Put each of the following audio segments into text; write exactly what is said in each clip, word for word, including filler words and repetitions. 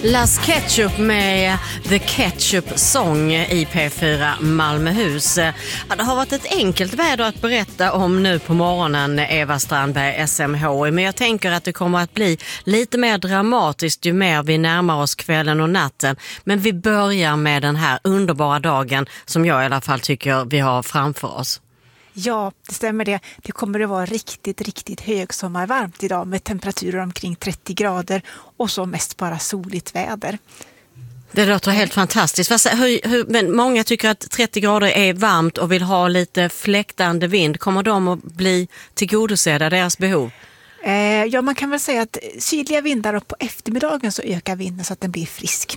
Las Ketchup med The Ketchup Song i P fyra Malmöhus. Ja, det har varit ett enkelt väder att berätta om nu på morgonen, Eva Strandberg, S M H I. Men jag tänker att det kommer att bli lite mer dramatiskt ju mer vi närmar oss kvällen och natten. Men vi börjar med den här underbara dagen som jag i alla fall tycker vi har framför oss. Ja, det stämmer det. Det kommer att vara riktigt, riktigt högsommarvarmt idag med temperaturer omkring trettio grader och så mest bara soligt väder. Det låter helt fantastiskt. Hur, hur, men många tycker att trettio grader är varmt och vill ha lite fläktande vind. Kommer de att bli tillgodosedda, deras behov? Eh, ja, man kan väl säga att sydliga vindar och på eftermiddagen så ökar vinden så att den blir frisk.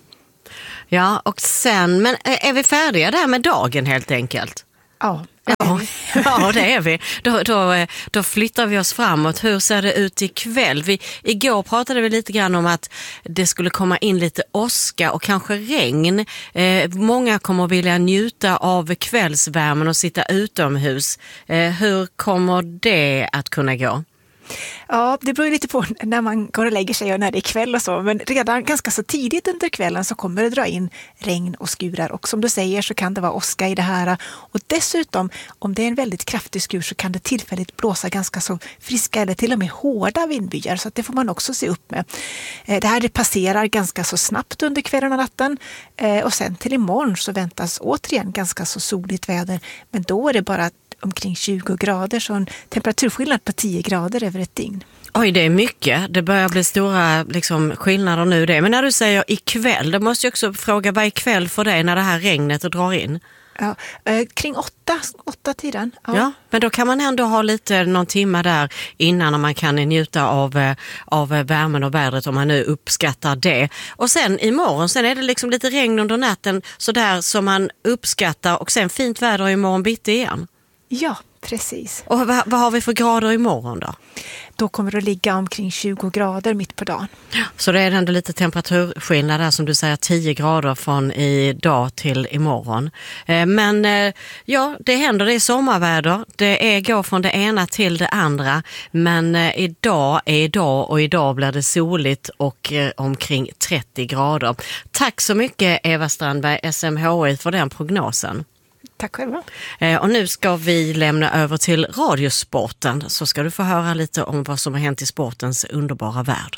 Ja, och sen, men är vi färdiga där med dagen helt enkelt? Ja. Ja, ja, det är vi. Då, då, då flyttar vi oss framåt. Hur ser det ut ikväll? Vi, igår pratade vi lite grann om att det skulle komma in lite åska och kanske regn. Eh, många kommer vilja njuta av kvällsvärmen och sitta utomhus. Eh, hur kommer det att kunna gå? Ja, det beror lite på när man går och lägger sig och när det är kväll och så. Men redan ganska så tidigt under kvällen så kommer det dra in regn och skurar. Och som du säger så kan det vara åska i det här. Och dessutom, om det är en väldigt kraftig skur så kan det tillfälligt blåsa ganska så friska eller till och med hårda vindbyar. Så att det får man också se upp med. Det här det passerar ganska så snabbt under kvällen och natten. Och sen till imorgon så väntas återigen ganska så soligt väder. Men då är det bara omkring tjugo grader, så en temperaturskillnad på tio grader över ett dygn. Oj, det är mycket. Det börjar bli stora liksom, skillnader nu. Det. Men när du säger ikväll, då måste jag också fråga, vad är kväll för dig när det här regnet drar in? Ja, eh, kring åtta, åtta tiden. Ja. ja, men då kan man ändå ha lite någon timme där innan när man kan njuta av, av värmen och vädret om man nu uppskattar det. Och sen imorgon, sen är det liksom lite regn under natten sådär som man uppskattar och sen fint väder imorgon bitti igen. Ja, precis. Och vad, vad har vi för grader imorgon då? Då kommer det att ligga omkring tjugo grader mitt på dagen. Så det är ändå lite temperaturskillnad där som du säger, tio grader från idag till imorgon. Men ja, det händer, det är sommarväder. Det är går från det ena till det andra. Men idag är idag och idag blir det soligt och omkring trettio grader. Tack så mycket Eva Strandberg, S M H I, för den prognosen. Tack själva. Och nu ska vi lämna över till radiosporten, så ska du få höra lite om vad som har hänt i sportens underbara värld.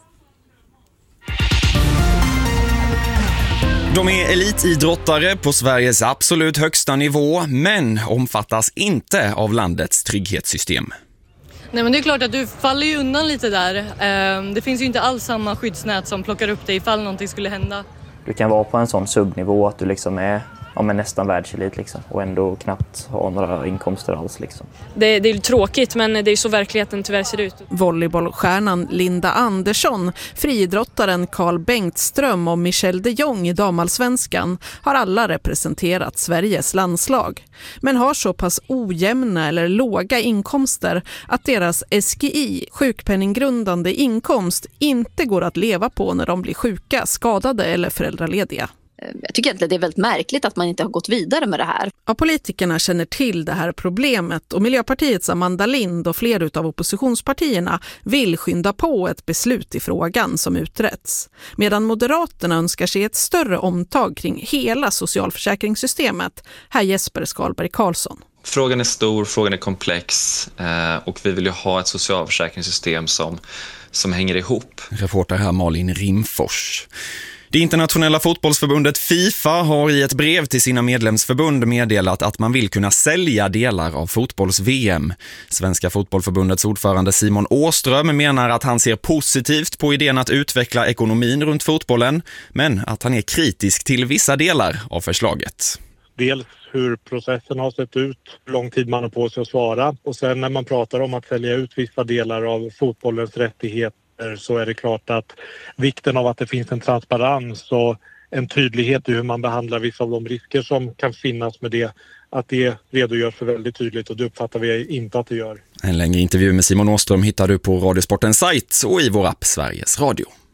De är elitidrottare på Sveriges absolut högsta nivå, men omfattas inte av landets trygghetssystem. Nej, men det är klart att du faller ju undan lite där. Det finns ju inte alls samma skyddsnät som plockar upp dig ifall någonting skulle hända. Du kan vara på en sån subnivå att du liksom är ja, men nästan världselit liksom, och ändå knappt ha några inkomster alls. Liksom. Det, det är tråkigt, men det är så verkligheten tyvärr ser ut. Volleybollstjärnan Linda Andersson, friidrottaren Carl Bengtström och Michelle de Jong i damallsvenskan har alla representerat Sveriges landslag. Men har så pass ojämna eller låga inkomster att deras S G I, sjukpenninggrundande inkomst, inte går att leva på när de blir sjuka, skadade eller föräldralediga. Jag tycker att det är väldigt märkligt att man inte har gått vidare med det här. Ja, politikerna känner till det här problemet och Miljöpartiets Amanda Lind och flera utav oppositionspartierna vill skynda på ett beslut i frågan som uträtts. Medan Moderaterna önskar sig ett större omtag kring hela socialförsäkringssystemet. Här Jesper Skalberg Karlsson. Frågan är stor, frågan är komplex och vi vill ju ha ett socialförsäkringssystem som, som hänger ihop. Reporter här Malin Rimfors. Det internationella fotbollsförbundet FIFA har i ett brev till sina medlemsförbund meddelat att man vill kunna sälja delar av fotbolls-V M. Svenska fotbollförbundets ordförande Simon Åström menar att han ser positivt på idén att utveckla ekonomin runt fotbollen, men att han är kritisk till vissa delar av förslaget. Dels hur processen har sett ut, hur lång tid man har på sig att svara, och sen när man pratar om att sälja ut vissa delar av fotbollens rättigheter så är det klart att vikten av att det finns en transparens och en tydlighet i hur man behandlar vissa av de risker som kan finnas med det, att det redogörs för väldigt tydligt, och det uppfattar vi inte att det gör. En längre intervju med Simon Åström hittar du på Radiosportens sajt och i vår app Sveriges Radio.